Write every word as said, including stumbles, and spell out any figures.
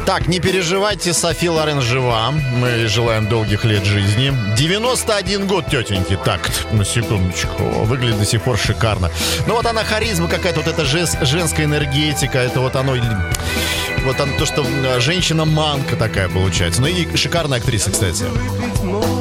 Так, не переживайте, Софи Лорен жива. Мы желаем долгих лет жизни. девяносто один год, тетеньки. Так, на секундочку. О, выглядит до сих пор шикарно. Ну вот она харизма какая-то, вот эта жес- женская энергетика. Это вот оно... Вот оно, то, что женщина-манка такая получается. Ну и шикарная актриса, кстати.